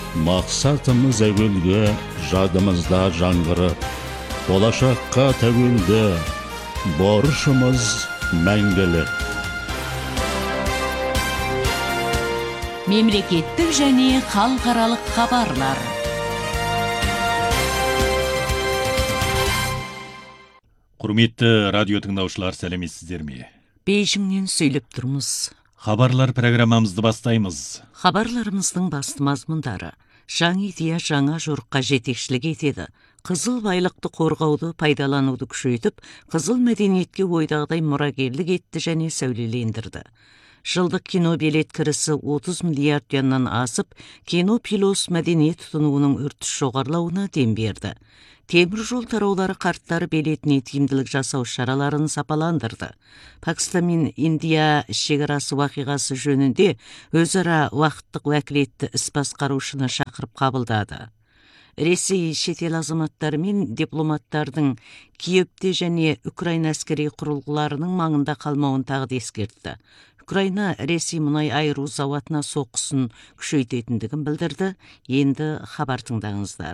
Мақсатымыз әуелге, жадымызда жаңғырып, болашаққа тәуелді, борышымыз мәңгілік. Мемлекеттік және халықаралық хабарлар. Құрметті радио тыңдаушылар, сәлеметсіздер ме? Бейжіңнен сөйлеп тұрмыз. Хабарлар программамызды бастаймыз. Хабарларымыздың басты мазмұндары: жаңа идея жаңа жорыққа жетекшілік етеді. Қызыл байлықты қорғауды, пайдалануды күшейтіп, қызыл мәдениетке ойдағыдай мұрагерлік етті және сәулелендірді. Жылдық кино билет кірісі 30 миллиард юаннан асып, кино пилос мәдениет тұтынуының үрдіс жоғарылауына дем берді. Темір жол тараулары қарттары билетіне тиімділік жасау шараларын сапаландырды. Пакистан мен Индия шекарасы уақиғасы жөнінде өзара уақыттық уәкілетті іс басқарушыны шақырып қабылдады. Ресей шетел азаматтары мен дипломаттардың Киевте және Украина әскери құрылғыларының маңында қалмауын тағы ескертті. Украина Ресей мұнай айыру зауытына соққысын күшейтетіндігін білдірді. Енді хабар тыңдаңыздар.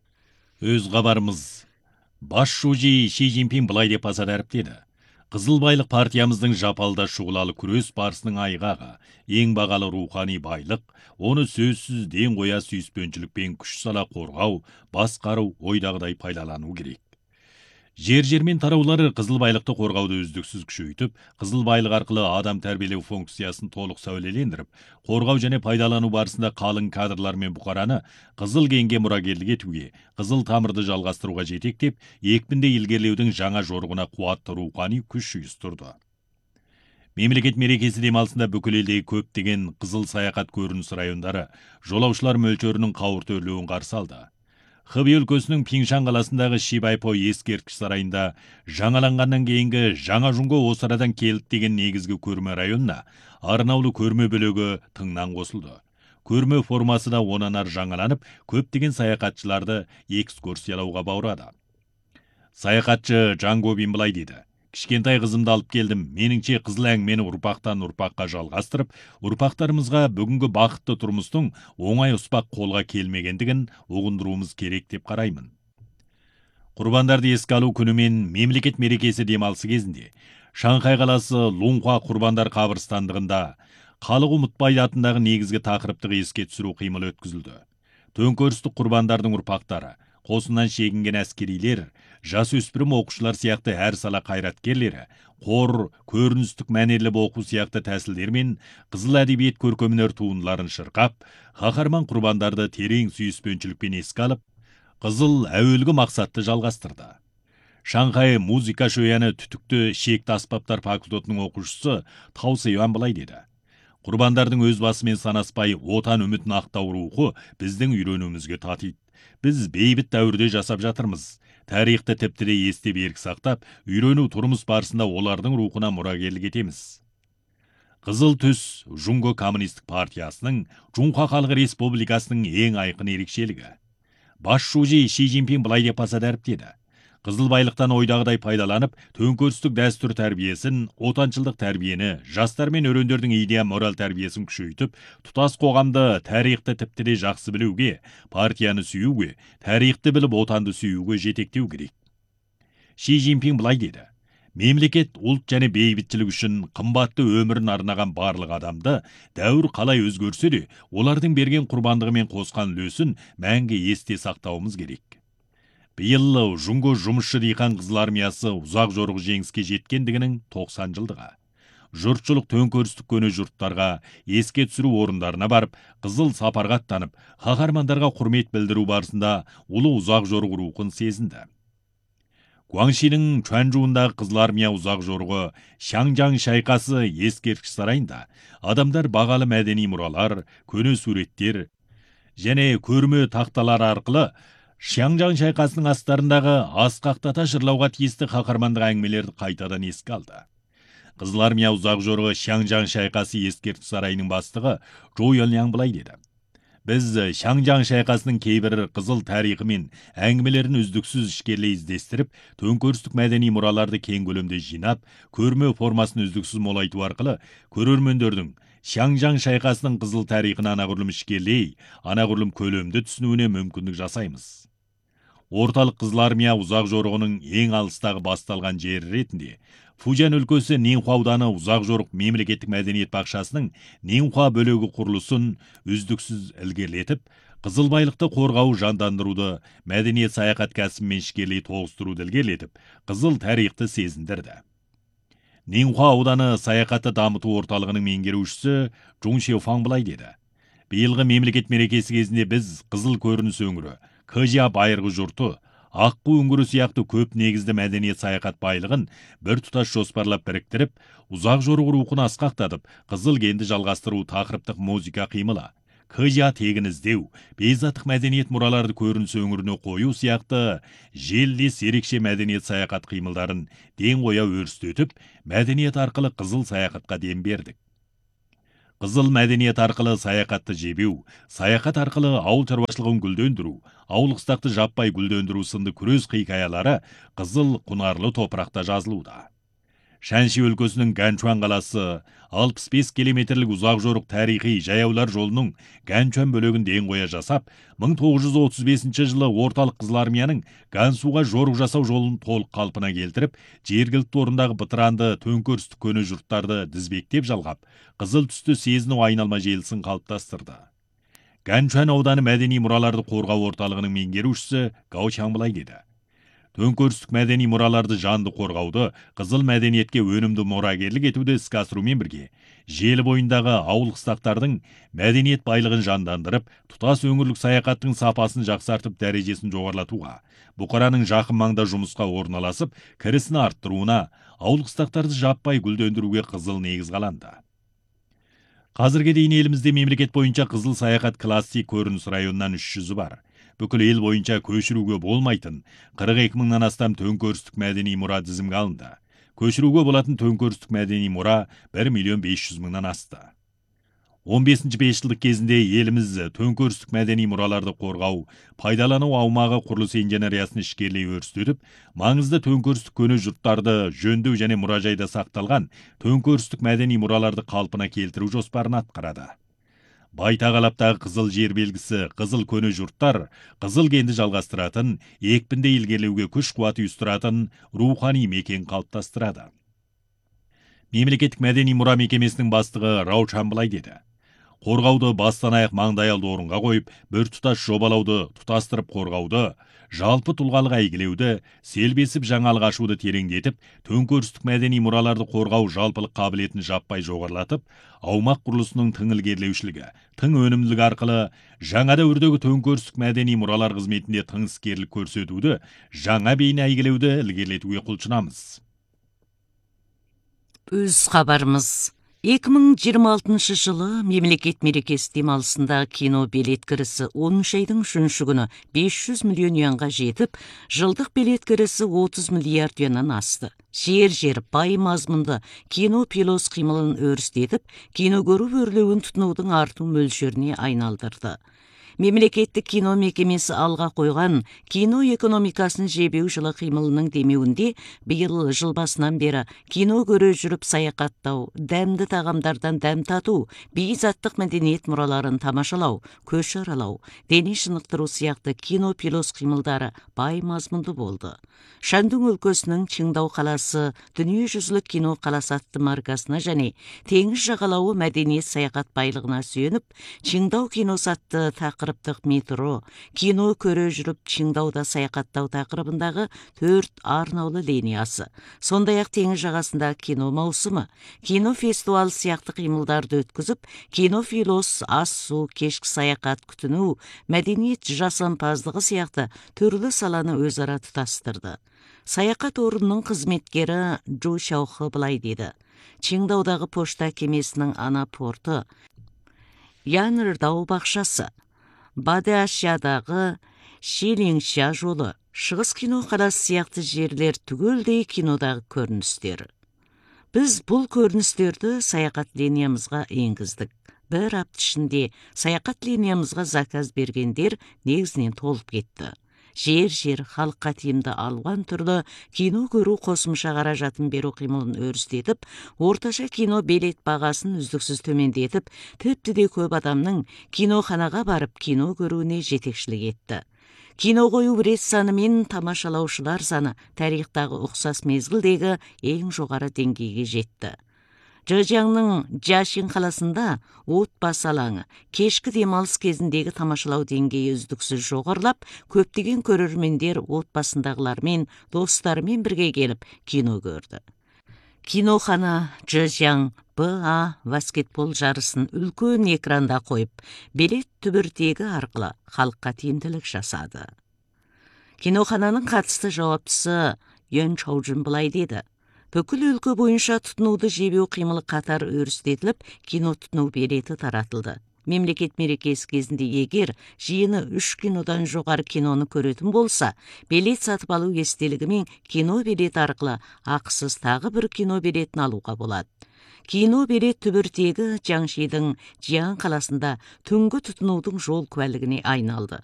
Өз хабарымыз. Бас шужи Ши Цзиньпин былай деп баса дәріптеді. Қызылбайлық партиямыздың жапалда шұғылалы күрес барысының айғағы, ең бағалы рухани байлық, оны сөзсіз ден қоя сүйіспеншілікпен күш сала қорғау, басқару, ойдағыдай пайдалану керек. Жер-жермен тараулары қызылбайлықты қорғауды үздіксіз күшейтіп, қызылбайлық арқылы адам тәрбиелеу функциясын толық сәулелендіріп, қорғау және пайдалану барысында қалың кадрлар мен бұқараны қызыл кеңге мұрагерлік етуге, қызыл тамырды жалғастыруға жетектеп, екпінді ілгерілеудің жаңа жорығына қуатты рухани күш ұйыстырды. Мемлекет мерекесі демалысында бүкіл елдегі көптеген қызыл саяхат көрініс райондары жолаушылар мөлшерінің қауырт өрлеуін қарсы алды. Хыбей өлкесінің Пиңшан қаласындағы Шибайпо ескерткіш сарайында жаңаланғаннан кейінгі жаңа жұңго осы арадан келді деген негізгі көрме районына арнаулы көрме бөлігі тыңнан қосылды. Көрме формасы да онан ары жаңаланып, көптеген саяхатшыларды экскурсиялауға баурады. Саяхатшы Жангобин былай деді: кішкентай қызымды алып келдім. Меніңше қызыл әңгімені ұрпақтан ұрпаққа жалғастырып, ұрпақтарымызға бүгінгі бақытты тұрмыстың оңай ұспақ қолға келмегендігін ұғындыруымыз керек деп қараймын. Құрбандарды еске алу күні мен мемлекет мерекесі демалысы кезінде Шанхай қаласы Лунхуа құрбандар қабырстандығында халық ұмытпайды атындағы негізгі тақырыптық еске түсіру қимылы өткізілді. Төңкерістік құрбандардың ұрпақтары, қосынан шегінген әскерилер, жасөспірім оқушылар сияқты әр сала қайраткерлері, қор, көріністік мәнерлі оқу сияқты тәсілдермен қызыл әдебиет көркемдер туындыларын шырқап, қаһарман құрбандарды терең сүйіспеншілікпен еске алып, қызыл әуелгі мақсатты жалғастырды. Шанхай музыка шояны түтікті шекті аспаптар факультетінің оқушысы Тау Сейуан былай деді: құрбандардың өз басымен санаспай отан үмітін ақтау рухы біздің үйренуімізге татиды. Біз бейбіт дәуірде жасап жатырмыз. Тарихты тіпті де есте берік сақтап, үйрену тұрмыс барысында олардың рухына мұрагерлік етеміз. Қызыл түс Жұңго коммунистік партиясының Жұңқа халық республикасының ең айқын ерекшелігі. Бас шужи Ши Цзиньпин былай деп баса дәріптеді: қызыл байлықтан ойдағыдай пайдаланып, төңкерістік дәстүр тәрбиесін, отаншылдық тәрбиені, жастар мен өрендердің идея мораль тәрбиесін күшейтіп, тұтас қоғамды тарихты тіпті де жақсы білуге, партияны сүюге, тарихты біліп отанды сүюге жетектеу керек. Ши Цзиньпин былай деді: мемлекет, ұлт және бейбітшілік үшін қымбатты өмірін арнаған барлық адамды, дәуір қалай өзгерсе де, олардың берген құрбандығы мен қосқан үлесін мәңгі есте сақтауымыз керек. Биыл Жұңго жұмысшы диқан қызыл армиясы ұзақ жорық жеңіске жеткендігінің 90 жылдығы. Жұртшылық төңкерістік көне жұрттарға еске түсіру орындарына барып, қызыл сапарға аттанып, қаһармандарға құрмет білдіру барысында ұлы ұзақ жорық рухын сезінді. Гуаңшидің Чуанчжуындағы қызыл армия ұзақ жорығы Шаңжаң шайқасы ескерткіш сарайында адамдар бағалы мәдени мұралар, көне суреттер және көрме тақталар арқылы Шаңжаң шайқасының астарындағы асқақтата жырлауға тиісті қаһармандық әңгімелерді қайтадан еске алды. Қызыл армия ұзақ жорығы Шаңжаң шайқасы ескерткіш сарайының бастығы Жоу Ялняң былай деді: біз Шаңжаң шайқасының кейбір қызыл тарихы мен әңгімелерін үздіксіз ішкерлей іздестіріп, төңкерістік мәдени мұраларды кең көлемде жинап, көрме формасын үздіксіз молайту арқылы көрермендердің Шаңжаң шайқасының қызыл тарихын анағұрлым ішкерлей, анағұрлым көлемді түсінуіне мүмкіндік жасаймыз. Орталық Қызыл армия ұзақ жорығының ең алыстағы басталған жері ретінде Фужан өлкөсі Нинхуа ауданы ұзақ жорық мемлекеттік мәдениет бақшасының Нинхуа бөлігі құрылысын үздіксіз ілгерілетіп, қызыл байлықты қорғау жандандыруды, мәдениет саяхат кәсібімен ішкерлей тоғыстыруды ілгерілетіп, қызыл тарихты сезіндірді. Нинхуа ауданы саяхатты дамыту орталығының меңгерушісі Чжун Шифаң былай деді: биылғы мемлекет мерекесі кезінде біз қызыл көрініс өңірі, Кыжа байырғы жұрты, Аққу өңірі сияқты көп негізді мәдениет саяхат байлығын бір тұтас жоспарлап біріктіріп, ұзақ жорық рухын асқақтатып, қызыл кенді жалғастыру тақырыптық музыка қимылы, Кыжа тегін іздеу, бейзаттық мәдениет мұраларды көрініс өңіріне қою сияқты желдес ерекше мәдениет саяхат қимылдарын ден қоя өрістетіп, мәдениет арқылы қызыл саяхатқа дем бердік. Қызыл мәдениет арқылы саяхатты жебеу, саяхат арқылы ауыл шаруашылығын гүлдендіру, ауылықстақты жаппай гүлдендіру сынды күрес қиқаялары қызыл құнарлы топырақта жазылуда. Шанши өлкөсінің Ганчуан қаласы 65 километрлік ұзақ жорық тарихи жаяулар жолының Ганчуан бөлігін ден қоя жасап, 1935 жылы орталық Қызыл армияның Гансуға жорық жасау жолын толық қалпына келтіріп, жергілікті орындағы бытыранды төңкерістік көне жұрттарды дізбектеп жалғап, қызыл түсті сезіну айналма желісін қалыптастырды. Ганчуан ауданы мәдени мұраларды қорғау орталығының меңгерушісі Гао Чаң былай деді: төңкерістік мәдени мұраларды жанды қорғауды, қызыл мәдениетке өнімді мұрагерлік етуді іске асырумен бірге, желі бойындағы ауыл қыстақтардың мәдениет байлығын жандандырып, тұтас өңірлік саяхаттың сапасын жақсартып, дәрежесін жоғарлатуға, бұқараның жақын маңда жұмысқа орналасып, кірісін арттыруына, ауыл қыстақтарды жаппай гүлдендіруге қызыл негіз қаланды. Қазірге дейін елімізде мемлекет бойынша қызыл саяхат классик көрініс районынан 300 бар. Бүкіл ел бойынша көшіруге болмайтын 42 мыңнан астам төңкерістік мәдени мұра тізімге алынды. Көшіруге болатын төңкерістік мәдени мұра 1 миллион 500 мыңнан асты. 15-ші бесжылдық кезінде еліміз төңкерістік мәдени мұраларды қорғау, пайдалану аумағы құрылыс инженериясын ішкерлей өрістетіп, маңызды төңкерістік көне жұрттарды жөндеу және мұражайда сақталған төңкерістік мәдени мұраларды қалпына келтіру жоспарын атқарады. Байтақ алаптағы қызыл жер белгісі, қызыл көне жұрттар, қызыл кенді жалғастыратын, екпінді илгерлеуге күш қуаты ұйыстыратын рухани мекен қалыптастырады. Мемлекеттік мәдени мұра мекемесінің бастығы Рау Чан былай деді: қорғауды бастан аяқ маңдайалды орынға қойып, бір тұтас жобалауды, тұтастырып қорғауды, жалпы тұлғалық әйгілеуді, селбесіп жаңалық ашуды тереңдетіп, төңкерістік мәдени мұраларды қорғау жалпылық қабілетін жаппай жоғарылатып, аумақ құрылысының тың ілгерілеушілігі, тың өнімділігі арқылы жаңа дәуірдегі төңкерістік мәдени мұралар қызметінде тың іскерлік көрсетуді, жаңа бейне әйгілеуді ілгерілетуге құлшынамыз. Өз хабарымыз. 2026 жылы мемлекет мерекесі демалысында кино билет кірісі 10 айдың 3 күні 500 миллион юанға жетіп, жылдық билет кірісі 30 миллиард юаннан асты. Жер бай мазмұнды кино пилос қимылын өрістетіп, кино көру өрлеуін тұтынудың арту мөлшеріне айналдырды. Мемлекеттік кино мекемесі алға қойған кино экономикасын жебеу жылы қимылының демеуінде биыл жыл басынан бері кино көре жүріп саяхаттау, дәмді тағамдардан дәм тату, бейзаттық мәдениет мұраларын тамашалау, көш аралау, дене шынықтыру сияқты кино пилос қимылдары бай мазмұнды болды. Шандун өлкөсінің Чыңдау қаласы дүниежүзілік кино қаласы атты маркасына және теңіз жағалауы мәдениет саяхат байлығына сүйеніп, Чыңдау киносы атты тақырыптық метро, кино көре жүріп Чыңдауда саяхаттау тақырыбындағы 4 арнаулы линиясы, сондай-ақ теңіз жағасында кино маусымы, кино фестивал сияқты қимылдарды өткізіп, кино филос, ас су, кешкі саяхат күтіну, мәдениет жасампаздығы сияқты түрлі саланы өзара тұтастырды. Саяхат орынның қызметкері Джу Шаухы былай деді: Чыңдаудағы пошта кемесінің ана порты, Янырдау бақшасы, Бады-Ашиядағы Шилиңша жолы, Шығыс кино қаласы сияқты жерлер түгелдей кинодағы көріністер. Біз бұл көріністерді саяхат линиямызға енгіздік. Бір апта ішінде саяхат линиямызға заказ бергендер негізінен толып кетті. жер халыққа тиімді алуан түрлі кино көру қосымша қаражатын беру қимылын өрістетіп, орташа кино билет бағасын үздіксіз төмендетіп, тіпті де көп адамның киноханаға барып кино көруіне жетекшілік етті. Кино қою рет саны мен тамашалаушылар саны тарихтағы ұқсас мезгілдегі ең жоғары деңгейге жетті. Жэжянның Жашин қаласында отбасы алаңы кешкі демалыс кезіндегі тамашалау деңгейі үздіксіз жоғарылап, көптеген көрермендер отбасындағылармен, достарымен бірге келіп кино көрді. Кинохана Жэжян БА баскетбол жарысын үлкен экранда қойып, билет түбіртегі арқылы халыққа тиімділік жасады. Кинохананың қатысты жауаптысы Йон Чаужин былай деді: бүкіл өлкө бойынша тұтынуды жебеу қимылы қатар өрістетіліп, кино тұтыну билеті таратылды. Мемлекет мерекесі кезінде егер жиыны 3 кинодан жоғары киноны көретін болса, билет сатып алу естелігімен кино билет арқылы ақысыз тағы бір кино билетін алуға болады. Кино билет түбіртегі Жаңшидің Жиан қаласында түнгі тұтынудың жол куәлігіне айналды.